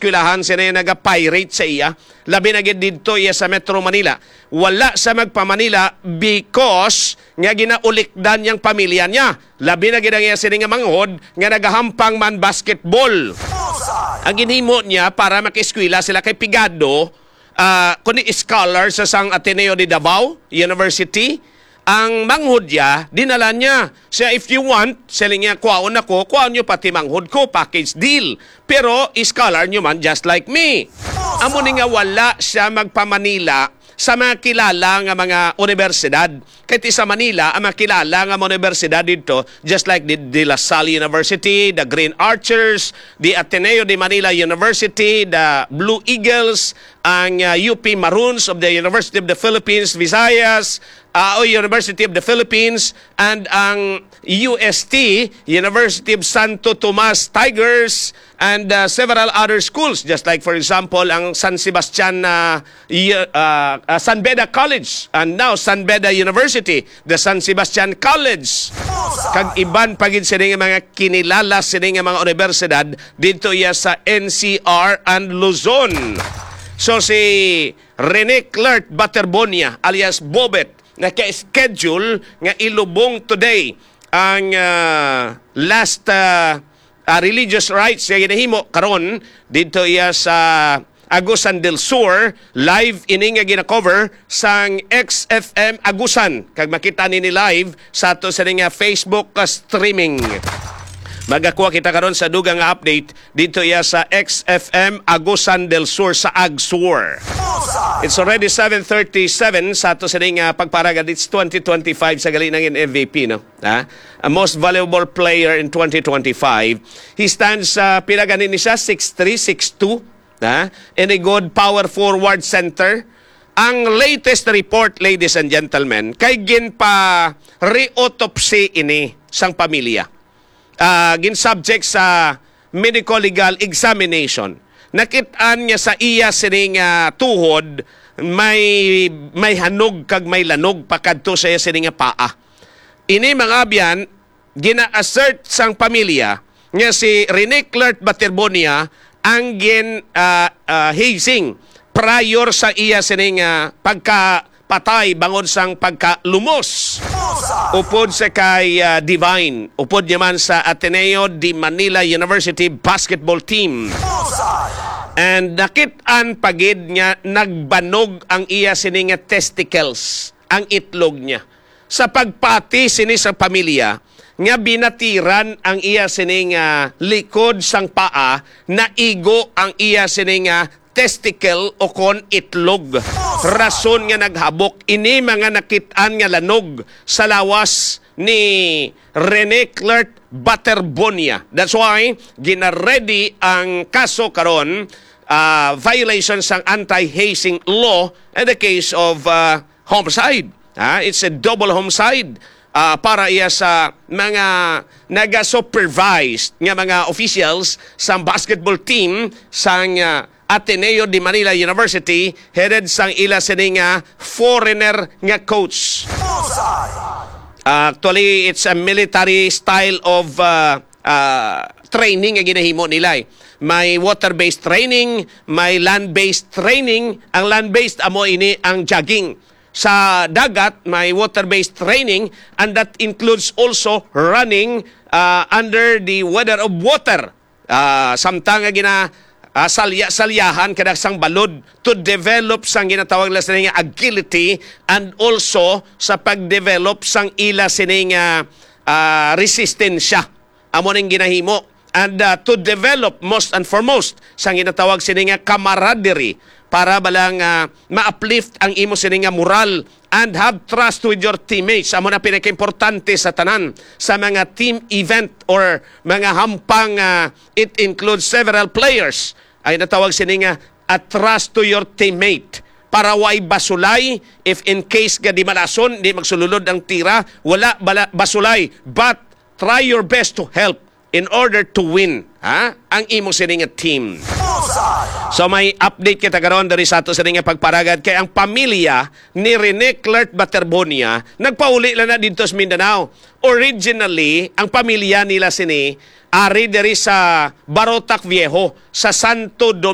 eskwelahan sila naga-pirate sa iya. Labi na gid dito iya sa Metro Manila. Wala sa magpa-Manila because nga ginaulikdan yang pamilya niya. Labi na gid ang iya sila nga manghod nga nagahampang man basketball. Ang ginhimo niya para maka-eskwela sila kay Pigado, kundi scholar sa Sang Ateneo de Davao University. Ang manghod niya, dinala niya. Siya, if you want, selling niya, kuwaon ako, kuwaon niyo pati manghod ko, package deal. Pero, scholar niyo man, just like me. Amo ni nga wala siya magpa-Manila sa mga kilala nga mga universidad. Kahit sa Manila, ang mga kilala nga mga universidad dito, just like the De La Salle University, the Green Archers, the Ateneo de Manila University, the Blue Eagles, ang UP Maroons of the University of the Philippines, Visayas, University of the Philippines, and ang UST, University of Santo Tomas Tigers, and several other schools, just like for example ang San Sebastian San Beda College, and now San Beda University, the San Sebastian College. Kag iban pagid sila nga mga kinilala sila nga mga universidad dito iya sa NCR and Luzon. So si Rene Clert Baterbonia alias Bobet naka-schedule nga ilubong today ang last religious rites nga ginahimo karon dito iya sa Agusan del Sur. Live ini nga gina-cover sang XFM Agusan. Kag makita nini live sa ato sa nga Facebook streaming. Magakuha kita karon sa dugang update dito iya sa XFM Agusan del Sur sa Agsur. It's already 7:37 sa ato sa pagparagad. It's 2025 sa gali ng MVP, no? A most valuable player in 2025. He stands pinaganin ni siya 6'3", 6'2", in a good power forward center. Ang latest report, ladies and gentlemen, kay ginpa re-autopsy ini sang pamilya. Gin-subject sa medical legal examination. Nakitaan niya sa iya sining tuhod, may hanog kag may lanog pakadto sa iya sining paa. Ini mga abyan, gina-assert sang pamilya nga si Rene Clert Baterbonia ang hazing prior sa iya sining pagkapatay bangod sang pagkalumos. Upod sa kay Divine, upod naman sa Ateneo de Manila University basketball team. And nakitaan pagid nga nagbanog ang iya sining testicles, ang itlog niya. Sa pagpati sini sa pamilya, nga binatiran ang iya sining likod sang paa, naigo ang iya sining testicle o kon itlog. Rason nga naghabok, ini mga nakitaan nga lanog sa lawas ni Rene Clert Baterbonia. That's why gina-ready ang kaso karon, violation sang anti-hazing law in the case of homicide. It's a double homicide. Para iya sa mga naga-supervised nga mga officials sa basketball team sang Ateneo de Manila University, headed sang ila sining foreigner nga coach. Actually, it's a military style of training nga ginahimo nila. May water-based training, may land-based training. Ang land-based amo ini ang jogging. Sa dagat, may water-based training, and that includes also running under the weather of water. Samtang nga salyahan kada sang balod to develop sang ginatawag la sining agility, and also sa pag-develop sang ila sining resistensya. Amo ning ginahimo. And to develop most and foremost sang ginatawag sining camaraderie, para balang ma-uplift ang imo sining moral and have trust with your teammates. Amo na pinaka-importante sa tanan sa mga team event or mga hampang. It includes several players. Ay natawag sining a trust to your teammate. Para way basulay, if in case ga di malason, di magsululod ang tira, wala basulay. But try your best to help in order to win ang imo sining team. So may update kita karon dari sa ato sining pagparagad kay ang pamilya ni Rene Clert Baterbonia nagpauli lang na dito sa Mindanao. Originally, ang pamilya nila sini ari diri sa Barotac Viejo sa Santo Domingo